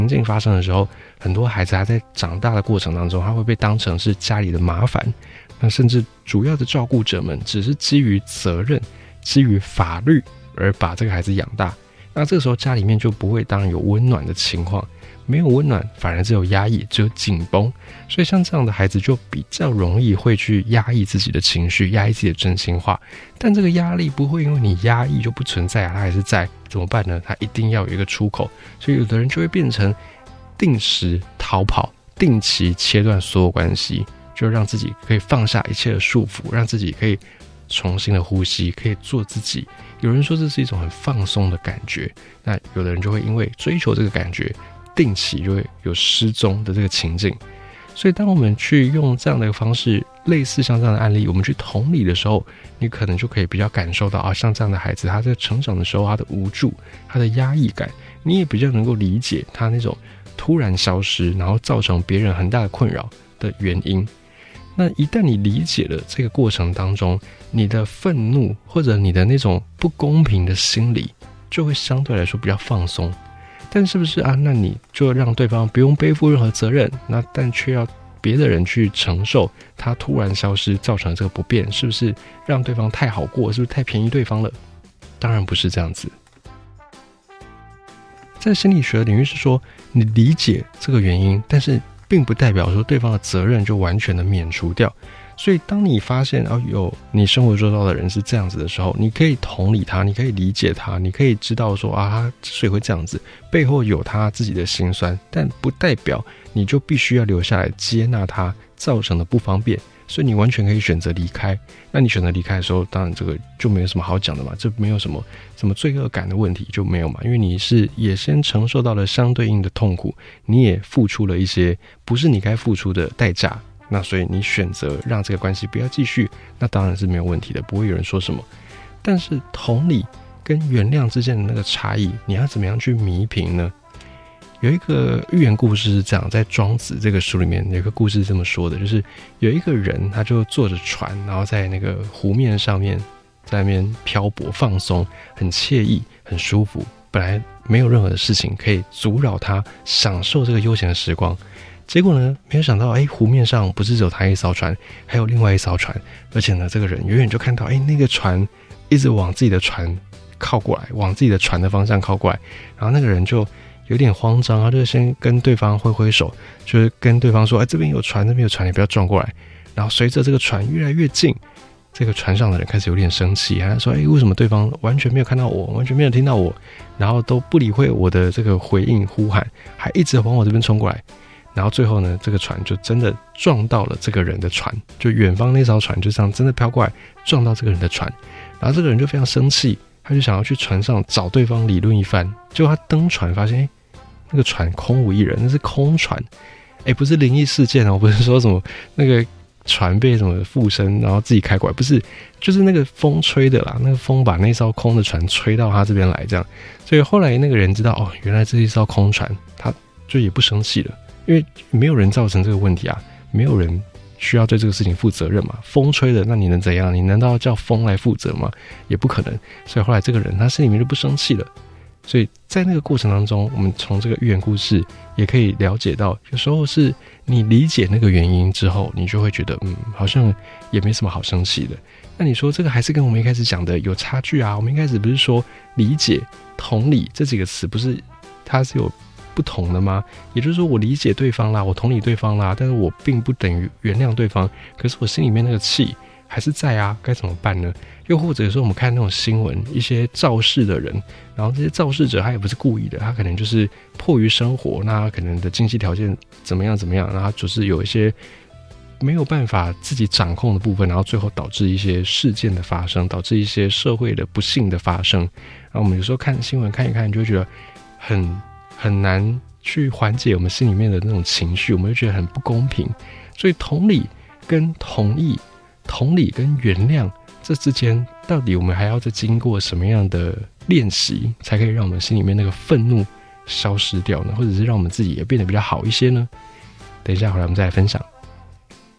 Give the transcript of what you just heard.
情境发生的时候，很多孩子他在长大的过程当中，他会被当成是家里的麻烦，那甚至主要的照顾者们只是基于责任、基于法律而把这个孩子养大。那这个时候家里面就不会当然有温暖的情况，没有温暖，反而只有压抑，只有紧绷。所以像这样的孩子就比较容易会去压抑自己的情绪，压抑自己的真心话。但这个压力不会因为你压抑就不存在啊，它还是在，怎么办呢？它一定要有一个出口。所以有的人就会变成定时逃跑，定期切断所有关系，就让自己可以放下一切的束缚，让自己可以重新的呼吸，可以做自己。有人说这是一种很放松的感觉，那有的人就会因为追求这个感觉，定期就会有失踪的这个情境。所以当我们去用这样的一个方式，类似像这样的案例，我们去同理的时候，你可能就可以比较感受到啊，像这样的孩子他在成长的时候，他的无助，他的压抑感，你也比较能够理解他那种突然消失，然后造成别人很大的困扰的原因。那一旦你理解了这个过程当中，你的愤怒或者你的那种不公平的心理就会相对来说比较放松。但是不是啊？那你就让对方不用背负任何责任，那但却要别的人去承受他突然消失造成的这个不便，是不是让对方太好过？是不是太便宜对方了？当然不是这样子。在心理学的领域是说，你理解这个原因，但是并不代表说对方的责任就完全的免除掉。所以当你发现有你生活周遭的人是这样子的时候，你可以同理他，你可以理解他，你可以知道说他之所以会这样子，背后有他自己的辛酸，但不代表你就必须要留下来接纳他造成的不方便。所以你完全可以选择离开。那你选择离开的时候，当然这个就没有什么好讲的嘛，这没有什么罪恶感的问题就没有嘛，因为你是也先承受到了相对应的痛苦，你也付出了一些不是你该付出的代价，那所以你选择让这个关系不要继续，那当然是没有问题的，不会有人说什么。但是同理跟原谅之间的那个差异，你要怎么样去弥平呢？有一个寓言故事是这样，在庄子这个书里面有一个故事是这么说的，就是有一个人他就坐着船，然后在那个湖面上面在那边漂泊放松，很惬意很舒服，本来没有任何的事情可以阻扰他享受这个悠闲的时光。结果呢，没有想到湖面上不是只有他一艘船，还有另外一艘船，而且呢这个人远远就看到那个船一直往自己的船靠过来，往自己的船的方向靠过来，然后那个人就有点慌张，他就先跟对方挥挥手，就是跟对方说这边有船，那边有船，你不要撞过来。然后随着这个船越来越近，这个船上的人开始有点生气，他说为什么对方完全没有看到我，完全没有听到我，然后都不理会我的这个回应呼喊，还一直往我这边冲过来。然后最后呢，这个船就真的撞到了这个人的船，就远方那艘船就这样真的飘过来撞到这个人的船。然后这个人就非常生气，他就想要去船上找对方理论一番。结果他登船发现那个船空无一人，那是空船。不是灵异事件不是说什么那个船被什么附身然后自己开过来，不是，就是那个风吹的啦，那个风把那艘空的船吹到他这边来这样。所以后来那个人知道原来这是一艘空船，他就也不生气了，因为没有人造成这个问题啊，没有人需要对这个事情负责任嘛。风吹的，那你能怎样？你难道要叫风来负责吗？也不可能。所以后来这个人他心里面就不生气了。所以在那个过程当中，我们从这个寓言故事也可以了解到，有时候是你理解那个原因之后，你就会觉得好像也没什么好生气的。那你说这个还是跟我们一开始讲的有差距啊？我们一开始不是说理解、同理这几个词不是它是有不同的吗？也就是说我理解对方啦，我同理对方啦，但是我并不等于原谅对方，可是我心里面那个气还是在啊，该怎么办呢？又或者说我们看那种新闻，一些肇事的人，然后这些肇事者他也不是故意的，他可能就是迫于生活，那他可能的经济条件怎么样怎么样，然后就是有一些没有办法自己掌控的部分，然后最后导致一些事件的发生，导致一些社会的不幸的发生。然后我们有时候看新闻看一看，你就会觉得很难去缓解我们心里面的那种情绪，我们就觉得很不公平。所以同理跟同意，同理跟原谅，这之间到底我们还要再经过什么样的练习，才可以让我们心里面那个愤怒消失掉呢？或者是让我们自己也变得比较好一些呢？等一下回来我们再来分享。